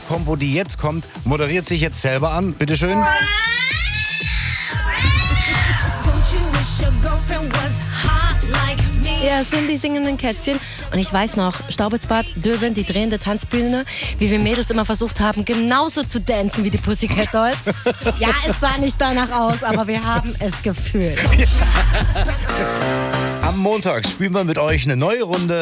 Kombo, die jetzt kommt, moderiert sich jetzt selber an. Bitteschön. Ja, es sind die singenden Kätzchen. Und ich weiß noch, Staubitzbad, Döben, die drehende Tanzbühne, wie wir Mädels immer versucht haben, genauso zu dancen wie die Pussycat Dolls. Ja, es sah nicht danach aus, aber wir haben es gefühlt. Am Montag spielen wir mit euch eine neue Runde.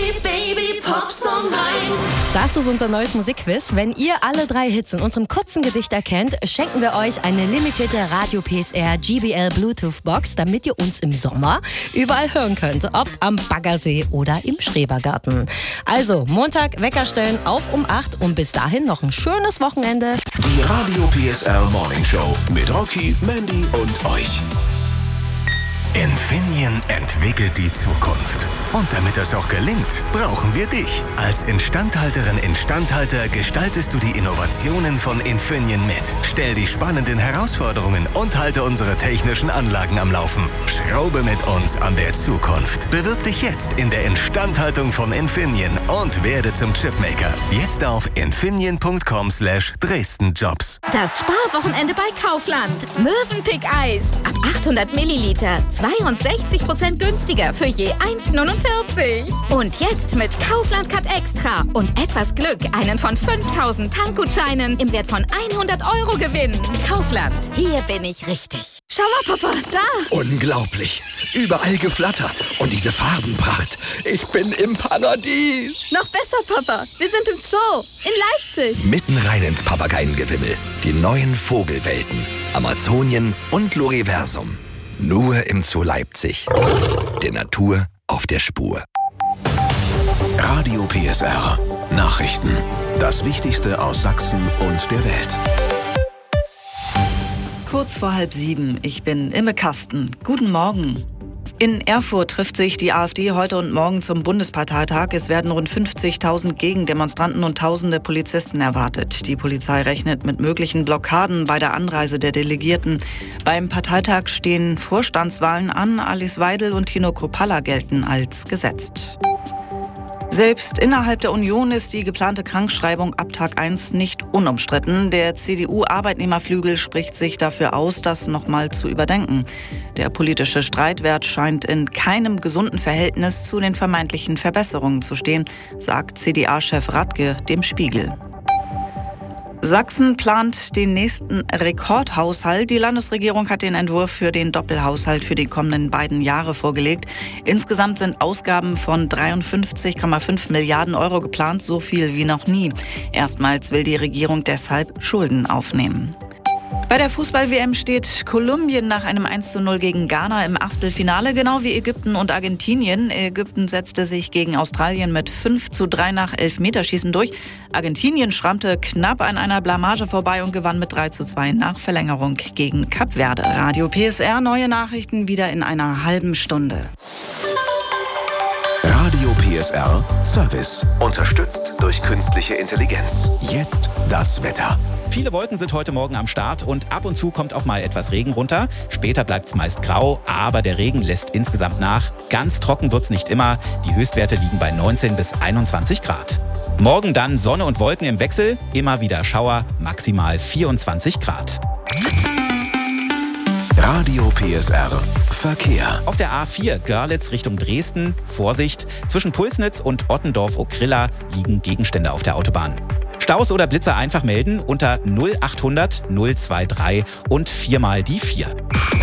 Das ist unser neues Musikquiz. Wenn ihr alle 3 Hits in unserem kurzen Gedicht erkennt, schenken wir euch eine limitierte Radio PSR GBL Bluetooth Box, damit ihr uns im Sommer überall hören könnt. Ob am Baggersee oder im Schrebergarten. Also, Montag Wecker stellen auf um 8 und bis dahin noch ein schönes Wochenende. Die Radio PSR Morning Show mit Rocky, Mandy und euch. Infineon entwickelt die Zukunft. Und damit das auch gelingt, brauchen wir dich. Als Instandhalterin/Instandhalter gestaltest du die Innovationen von Infineon mit. Stell die spannenden Herausforderungen und halte unsere technischen Anlagen am Laufen. Schraube mit uns an der Zukunft. Bewirb dich jetzt in der Instandhaltung von Infineon und werde zum Chipmaker. Jetzt auf infineon.com/Dresdenjobs. Das Sparwochenende bei Kaufland. Mövenpick-Eis. Ab 800 Milliliter. 62% günstiger für je 1,49. Und jetzt mit Kaufland Cut Extra und etwas Glück einen von 5000 Tankgutscheinen im Wert von 100 € gewinnen. Kaufland, hier bin ich richtig. Schau mal, Papa, da. Unglaublich. Überall Geflatter und diese Farbenpracht. Ich bin im Paradies. Noch besser, Papa. Wir sind im Zoo in Leipzig. Mitten rein ins Papageiengewimmel. Die neuen Vogelwelten. Amazonien und Loriversum. Nur im Zoo Leipzig. Der Natur auf der Spur. Radio PSR. Nachrichten. Das Wichtigste aus Sachsen und der Welt. Kurz vor 6:30. Ich bin Imme Kasten. Guten Morgen. In Erfurt trifft sich die AfD heute und morgen zum Bundesparteitag. Es werden rund 50.000 Gegendemonstranten und tausende Polizisten erwartet. Die Polizei rechnet mit möglichen Blockaden bei der Anreise der Delegierten. Beim Parteitag stehen Vorstandswahlen an. Alice Weidel und Tino Kruppalla gelten als gesetzt. Selbst innerhalb der Union ist die geplante Krankschreibung ab Tag 1 nicht unumstritten. Der CDU-Arbeitnehmerflügel spricht sich dafür aus, das nochmal zu überdenken. Der politische Streitwert scheint in keinem gesunden Verhältnis zu den vermeintlichen Verbesserungen zu stehen, sagt CDA-Chef Radke dem Spiegel. Sachsen plant den nächsten Rekordhaushalt. Die Landesregierung hat den Entwurf für den Doppelhaushalt für die kommenden beiden Jahre vorgelegt. Insgesamt sind Ausgaben von 53,5 Milliarden € geplant, so viel wie noch nie. Erstmals will die Regierung deshalb Schulden aufnehmen. Bei der Fußball-WM steht Kolumbien nach einem 1:0 gegen Ghana im Achtelfinale, genau wie Ägypten und Argentinien. Ägypten setzte sich gegen Australien mit 5:3 nach Elfmeterschießen durch. Argentinien schrammte knapp an einer Blamage vorbei und gewann mit 3:2 nach Verlängerung gegen Kap Verde. Radio PSR, neue Nachrichten wieder in einer halben Stunde. Radio PSR Service. Unterstützt durch künstliche Intelligenz. Jetzt das Wetter. Viele Wolken sind heute Morgen am Start und ab und zu kommt auch mal etwas Regen runter. Später bleibt es meist grau, aber der Regen lässt insgesamt nach. Ganz trocken wird es nicht immer. Die Höchstwerte liegen bei 19 bis 21 Grad. Morgen dann Sonne und Wolken im Wechsel, immer wieder Schauer, maximal 24 Grad. Radio PSR Verkehr. Auf der A4 Görlitz Richtung Dresden, Vorsicht, zwischen Pulsnitz und Ottendorf-Okrilla liegen Gegenstände auf der Autobahn. Staus oder Blitzer einfach melden unter 0800 023 und 4 mal die 4.